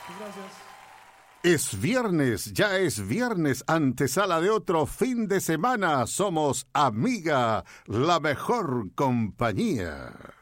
Gracias. Es viernes, ya es viernes, antesala de otro fin de semana. Somos Amiga, la mejor compañía.